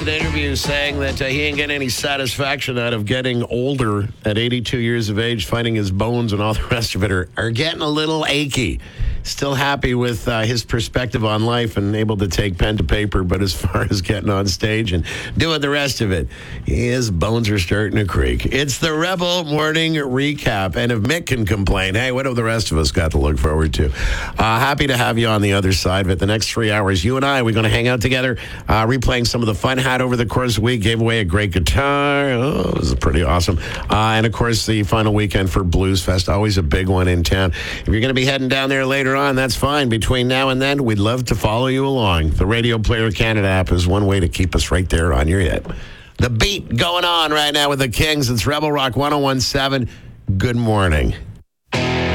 recent interview saying that he ain't getting any satisfaction out of getting older at 82 years of age, finding his bones and all the rest of it are getting a little achy. Still happy with his perspective on life and able to take pen to paper, but as far as getting on stage and doing the rest of it, his bones are starting to creak. It's the Rebel Morning Recap, and if Mick can complain, hey, what have the rest of us got to look forward to? Happy to have you on the other side of it. The next 3 hours, you and I, we're going to hang out together, replaying some of the fun had over the course of the week, gave away a great guitar. Oh, it was pretty awesome. And, of course, the final weekend for Blues Fest, always a big one in town. If you're going to be heading down there later on, that's fine. Between now and then, we'd love to follow you along. The Radio Player Canada app is one way to keep us right there on your hip. The beat going on right now with the Kings. It's Rebel Rock 101.7. Good morning.